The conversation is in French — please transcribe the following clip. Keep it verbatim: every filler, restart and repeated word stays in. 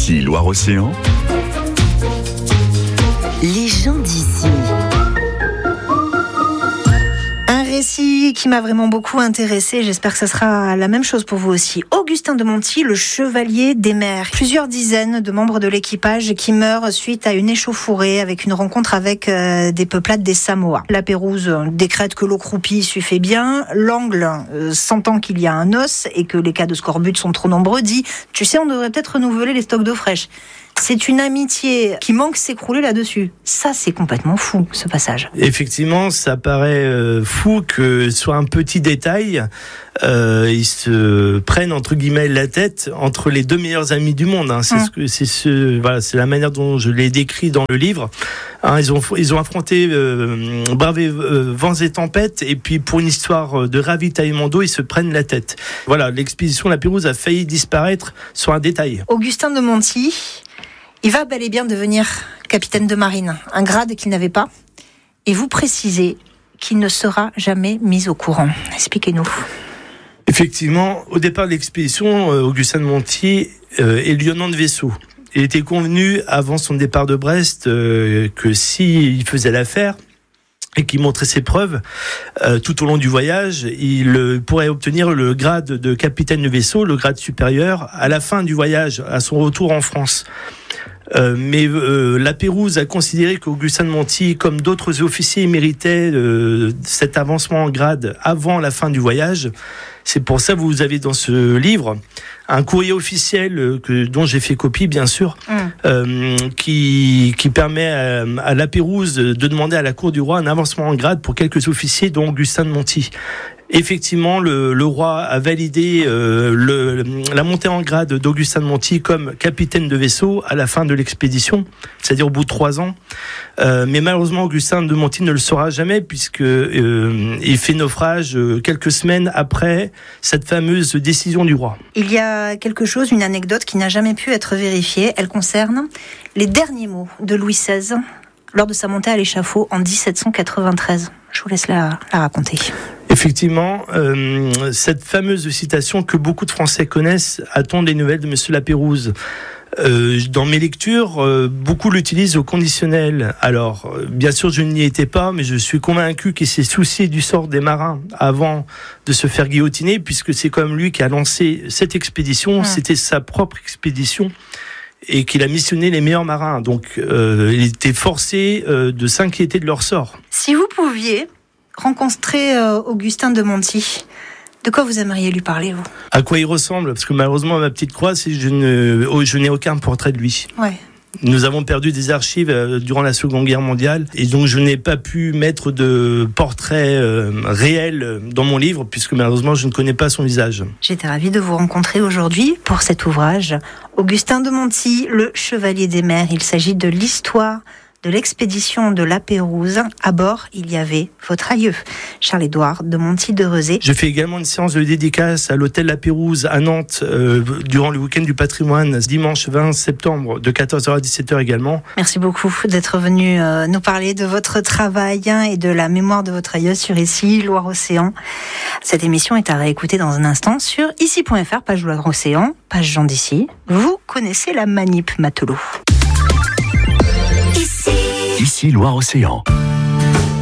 Ici Loire-Océan. Les gens d'ici. Un récit qui m'a vraiment beaucoup intéressée, j'espère que ça sera la même chose pour vous aussi. Augustin de Monti, le chevalier des mers. Plusieurs dizaines de membres de l'équipage qui meurent suite à une échauffourée avec une rencontre avec euh, des peuplades des Samoa. La Pérouse décrète que l'eau croupie suffit bien. L'Angle, euh, sentant qu'il y a un os et que les cas de scorbut sont trop nombreux, dit « Tu sais, on devrait peut-être renouveler les stocks d'eau fraîche ». C'est une amitié qui manque s'écrouler là-dessus. Ça, c'est complètement fou, ce passage. Effectivement, ça paraît euh, fou que soit un petit détail, euh, ils se prennent entre guillemets la tête entre les deux meilleurs amis du monde. Hein. C'est, mmh. ce que, c'est, ce, voilà, c'est la manière dont je l'ai décrit dans le livre. Hein, ils ont, ils ont affronté, euh, bravé euh, vents et tempêtes, et puis pour une histoire de ravitaillement d'eau, ils se prennent la tête. Voilà, l'expédition La Pérouse a failli disparaître sur un détail. Augustin de Monti, il va bel et bien devenir capitaine de marine, un grade qu'il n'avait pas. Et vous précisez qu'il ne sera jamais mis au courant. Expliquez-nous. Effectivement, au départ de l'expédition, Augustin de Monti euh, est lieutenant de vaisseau. Il était convenu, avant son départ de Brest, euh, que s'il faisait l'affaire et qu'il montrait ses preuves euh, tout au long du voyage, il euh, pourrait obtenir le grade de capitaine de vaisseau, le grade supérieur, à la fin du voyage, à son retour en France. Euh, mais euh, la Pérouse a considéré qu'Augustin de Monti, comme d'autres officiers, méritait euh, cet avancement en grade avant la fin du voyage. C'est pour ça que vous avez dans ce livre un courrier officiel euh, que, dont j'ai fait copie, bien sûr, mmh. euh, qui, qui permet à, à la Pérouse de demander à la cour du roi un avancement en grade pour quelques officiers, dont Augustin de Monti. Effectivement, le, le roi a validé euh, le, la montée en grade d'Augustin de Monti comme capitaine de vaisseau à la fin de l'expédition, c'est-à-dire au bout de trois ans. Euh, mais malheureusement, Augustin de Monti ne le saura jamais puisque euh, il fait naufrage euh, quelques semaines après cette fameuse décision du roi. Il y a quelque chose, une anecdote qui n'a jamais pu être vérifiée. Elle concerne les derniers mots de Louis seize lors de sa montée à l'échafaud en dix-sept cent quatre-vingt-treize. Je vous laisse la, la raconter. Effectivement, euh, cette fameuse citation que beaucoup de Français connaissent, attendent des nouvelles de Monsieur La Pérouse. Euh, dans mes lectures, euh, beaucoup l'utilisent au conditionnel. Alors, euh, bien sûr, je n'y étais pas, mais je suis convaincu qu'il s'est soucié du sort des marins avant de se faire guillotiner, puisque c'est comme lui qui a lancé cette expédition, mmh. c'était sa propre expédition, et qu'il a missionné les meilleurs marins. Donc, euh, il était forcé euh, de s'inquiéter de leur sort. Si vous pouviez rencontrer euh, Augustin de Monti, de quoi vous aimeriez lui parler, vous ? À quoi il ressemble ? Parce que malheureusement, ma petite croix, c'est je, ne, oh, je n'ai aucun portrait de lui. Ouais. Nous avons perdu des archives euh, durant la Seconde Guerre mondiale, et donc je n'ai pas pu mettre de portrait euh, réel dans mon livre, puisque malheureusement, je ne connais pas son visage. J'étais ravie de vous rencontrer aujourd'hui pour cet ouvrage. Augustin de Monti, le chevalier des mers. Il s'agit de l'histoire de l'expédition de La Pérouse. À bord, il y avait votre aïeux, Charles-Édouard de Monti de Rezé. Je fais également une séance de dédicace à l'hôtel La Pérouse à Nantes euh, durant le week-end du patrimoine, dimanche vingt septembre de quatorze heures à dix-sept heures également. Merci beaucoup d'être venu euh, nous parler de votre travail hein, et de la mémoire de votre aïeux sur Ici Loire-Océan. Cette émission est à réécouter dans un instant sur ici point f r, page Loire-Océan, page Gens d'ici. Vous connaissez la manip matelot. Ici Loire-Océan.